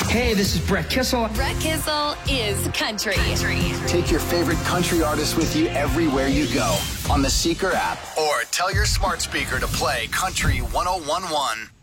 Hey, this is Brett Kissel. Brett Kissel is country. Take your favorite country artists with you everywhere you go on the Seeker app or tell your smart speaker to play Country 101.1.